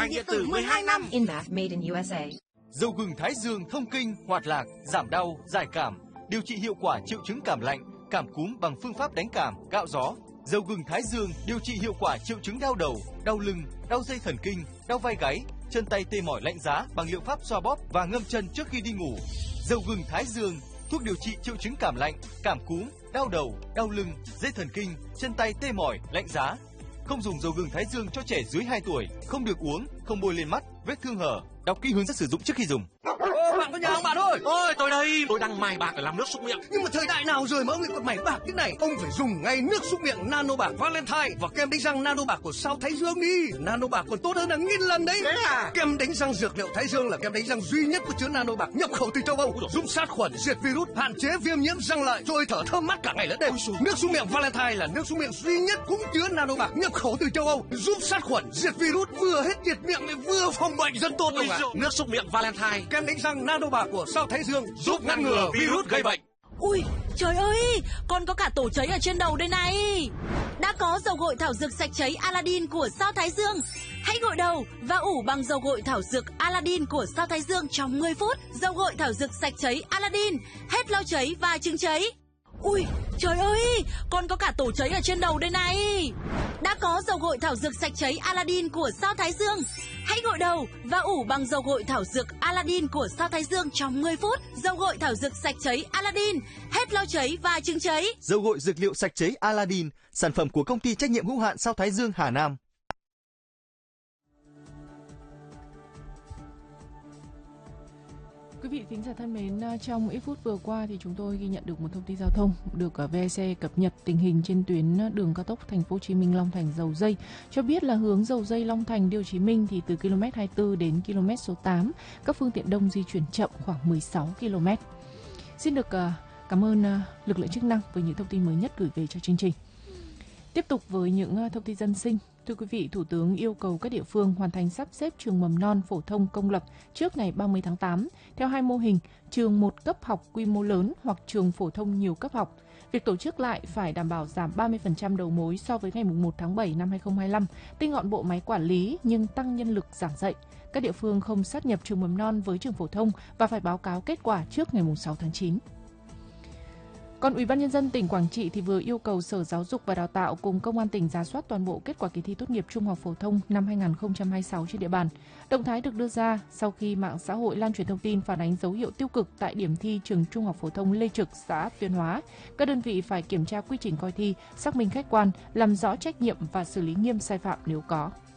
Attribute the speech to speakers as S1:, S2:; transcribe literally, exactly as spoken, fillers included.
S1: hàng điện tử mười hai năm.
S2: Inmac made in u ét a.
S3: Dầu gừng Thái Dương thông kinh, hoạt lạc, giảm đau, giải cảm, điều trị hiệu quả triệu chứng cảm lạnh, cảm cúm bằng phương pháp đánh cảm, gạo gió. Dầu gừng Thái Dương điều trị hiệu quả triệu chứng đau đầu, đau lưng, đau dây thần kinh, đau vai gáy, chân tay tê mỏi lạnh giá bằng liệu pháp xoa bóp và ngâm chân trước khi đi ngủ. Dầu gừng Thái Dương, thuốc điều trị triệu chứng cảm lạnh, cảm cúm, đau đầu, đau lưng, dây thần kinh, chân tay tê mỏi, lạnh giá. Không dùng dầu gừng Thái Dương cho trẻ dưới hai tuổi, không được uống, không bôi lên mắt, vết thương hở. Đọc kỹ hướng dẫn sử dụng trước khi dùng.
S1: Ô, bạn có nhà không bạn ơi? Ôi, tôi đây, tôi đang mài bạc để làm nước súc miệng.
S4: Nhưng mà thời đại nào rồi mà ông lại còn mài bạc thế này? Ông phải dùng ngay nước súc miệng Nano Bạc Valentine và kem đánh răng Nano Bạc của Sao Thái Dương đi. Nano Bạc còn tốt hơn là nghìn lần đấy.
S1: Thế à?
S4: Kem đánh răng dược liệu Thái Dương là kem đánh răng duy nhất có chứa Nano Bạc nhập khẩu từ châu Âu, giúp sát khuẩn, diệt virus, hạn chế viêm nhiễm răng lợi, trôi thở thơm mát cả ngày lẫn đêm. Nước súc miệng Valentine là nước súc miệng duy nhất cũng chứa Nano Bạc nhập khẩu từ châu Âu, giúp sát khuẩn, diệt virus, vừa hết diệt miệng lại vừa phòng bệnh rất tốt
S1: Ôi, nước súc miệng Valentine,
S4: kem đánh răng Nano Bạc của Sao Thái Dương
S1: giúp ngăn ngừa virus gây bệnh.
S5: Ui, trời ơi, còn có cả tổ cháy ở trên đầu đây này. Đã có dầu gội thảo dược sạch cháy Aladdin của Sao Thái Dương. Hãy gội đầu và ủ bằng dầu gội thảo dược Aladdin của Sao Thái Dương trong mười phút. Dầu gội thảo dược sạch cháy Aladdin, hết lau cháy và chứng cháy. Ui, trời ơi, còn có cả tổ cháy ở trên đầu đây này. Đã có dầu gội thảo dược sạch cháy Aladdin của Sao Thái Dương. Hãy gội đầu và ủ bằng dầu gội thảo dược Aladdin của Sao Thái Dương trong mười phút. Dầu gội thảo dược sạch cháy Aladdin, hết lau cháy và chứng cháy.
S3: Dầu gội dược liệu sạch cháy Aladdin, sản phẩm của công ty trách nhiệm hữu hạn Sao Thái Dương Hà Nam.
S6: Quý vị thính giả thân mến, trong ít phút vừa qua thì chúng tôi ghi nhận được một thông tin giao thông được vê ét xê cập nhật tình hình trên tuyến đường cao tốc Thành phố Hồ Chí Minh Long Thành Dầu Dây, cho biết là hướng Dầu Dây Long Thành đi Hồ Chí Minh thì từ km hai mươi tư đến km số tám, các phương tiện đông di chuyển chậm khoảng mười sáu ki lô mét. Xin được cảm ơn lực lượng chức năng với những thông tin mới nhất gửi về cho chương trình. Tiếp tục với những thông tin dân sinh. Thưa quý vị, Thủ tướng yêu cầu các địa phương hoàn thành sắp xếp trường mầm non phổ thông công lập trước ngày ba mươi tháng tám theo hai mô hình: trường một cấp học quy mô lớn hoặc trường phổ thông nhiều cấp học. Việc tổ chức lại phải đảm bảo giảm ba mươi phần trăm đầu mối so với ngày một tháng bảy năm hai nghìn không trăm hai mươi lăm, tinh gọn bộ máy quản lý nhưng tăng nhân lực giảng dạy. Các địa phương không sát nhập trường mầm non với trường phổ thông và phải báo cáo kết quả trước ngày sáu tháng chín. Còn Ủy ban Nhân dân tỉnh Quảng Trị thì vừa yêu cầu Sở Giáo dục và Đào tạo cùng Công an tỉnh rà soát toàn bộ kết quả kỳ thi tốt nghiệp trung học phổ thông năm hai nghìn không trăm hai mươi sáu trên địa bàn. Động thái được đưa ra sau khi mạng xã hội lan truyền thông tin phản ánh dấu hiệu tiêu cực tại điểm thi trường trung học phổ thông Lê Trực, xã Tuyên Hóa. Các đơn vị phải kiểm tra quy trình coi thi, xác minh khách quan, làm rõ trách nhiệm và xử lý nghiêm sai phạm nếu có.